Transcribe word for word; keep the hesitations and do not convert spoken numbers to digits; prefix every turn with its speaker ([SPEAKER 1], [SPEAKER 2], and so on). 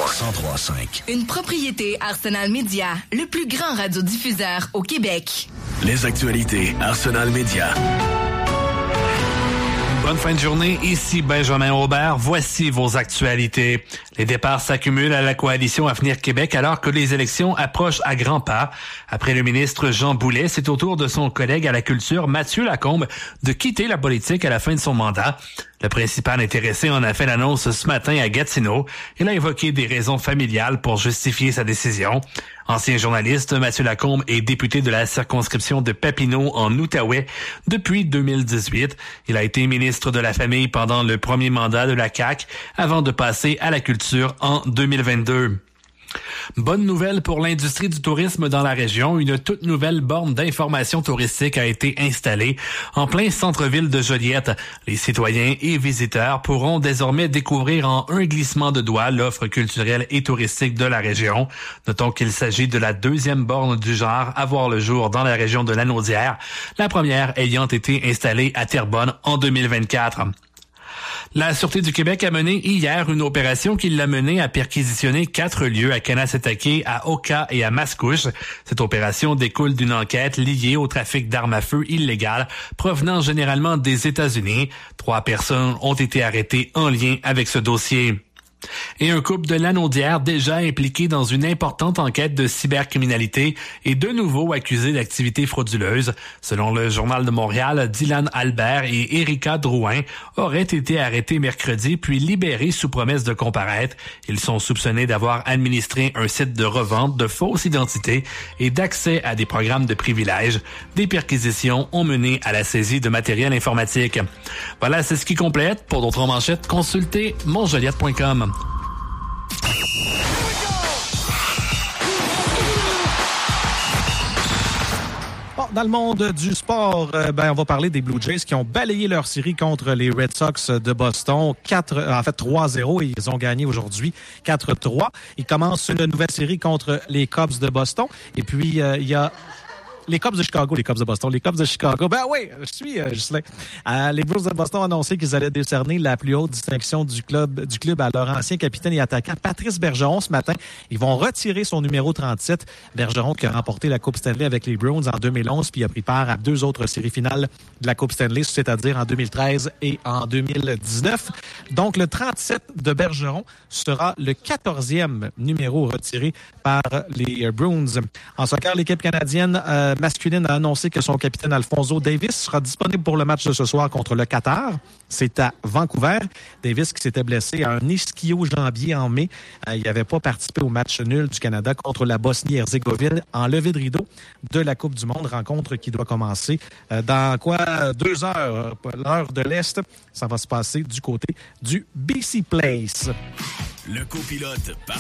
[SPEAKER 1] cent trois cinq.
[SPEAKER 2] Une propriété Arsenal Media, le plus grand radiodiffuseur au Québec.
[SPEAKER 1] Les actualités Arsenal Media.
[SPEAKER 3] Bonne fin de journée, ici Benjamin Aubert. Voici vos actualités. Les départs s'accumulent à la coalition Avenir Québec alors que les élections approchent à grands pas. Après le ministre Jean Boulet, c'est au tour de son collègue à la culture, Mathieu Lacombe, de quitter la politique à la fin de son mandat. Le principal intéressé en a fait l'annonce ce matin à Gatineau. Il a évoqué des raisons familiales pour justifier sa décision. Ancien journaliste, Mathieu Lacombe est député de la circonscription de Papineau en Outaouais depuis deux mille dix-huit. Il a été ministre de la Famille pendant le premier mandat de la C A Q avant de passer à la culture en deux mille vingt-deux. Bonne nouvelle pour l'industrie du tourisme dans la région. Une toute nouvelle borne d'information touristique a été installée en plein centre-ville de Joliette. Les citoyens et visiteurs pourront désormais découvrir en un glissement de doigts l'offre culturelle et touristique de la région. Notons qu'il s'agit de la deuxième borne du genre à voir le jour dans la région de Lanaudière, la première ayant été installée à Terrebonne en deux mille vingt-quatre. La Sûreté du Québec a mené hier une opération qui l'a menée à perquisitionner quatre lieux à Kanesatake, à Oka et à Mascouche. Cette opération découle d'une enquête liée au trafic d'armes à feu illégales provenant généralement des États-Unis. Trois personnes ont été arrêtées en lien avec ce dossier. Et un couple de Lanaudière déjà impliqué dans une importante enquête de cybercriminalité est de nouveau accusé d'activités frauduleuses. Selon le Journal de Montréal, Dylan Albert et Erika Drouin auraient été arrêtés mercredi puis libérés sous promesse de comparaître. Ils sont soupçonnés d'avoir administré un site de revente de fausses identités et d'accès à des programmes de privilèges. Des perquisitions ont mené à la saisie de matériel informatique. Voilà, c'est ce qui complète. Pour d'autres manchettes, consultez montjoliette point com.
[SPEAKER 4] Bon, dans le monde du sport, euh, ben, on va parler des Blue Jays qui ont balayé leur série contre les Red Sox de Boston. quatre, en fait, trois zéro. Et ils ont gagné aujourd'hui quatre trois. Ils commencent une nouvelle série contre les Cubs de Boston. Et puis, euh, il y a... Les Cubs de Chicago, les Cubs de Boston, les Cubs de Chicago. Ben oui, je suis euh, Ghislain. Euh, les Blues de Boston ont annoncé qu'ils allaient décerner la plus haute distinction du club, du club à leur ancien capitaine et attaquant Patrice Bergeron ce matin. Ils vont retirer son numéro trente-sept. Bergeron qui a remporté la Coupe Stanley avec les Bruins en deux mille onze puis a pris part à deux autres séries finales de la Coupe Stanley, c'est-à-dire en deux mille treize et en deux mille dix-neuf. Donc le trente-sept de Bergeron sera le quatorzième numéro retiré par les Bruins. En soccer, l'équipe canadienne euh, masculine a annoncé que son capitaine Alphonso Davies sera disponible pour le match de ce soir contre le Qatar. C'est à Vancouver. Davies qui s'était blessé à un ischio-jambier en mai. Euh, il n'avait pas participé au match nul du Canada contre la Bosnie-Herzégovine en levée de rideau de la Coupe du Monde. Rencontre qui doit commencer euh, dans quoi? Deux heures, l'heure de l'Est. Ça va se passer du côté du B C Place.
[SPEAKER 1] Le copilote par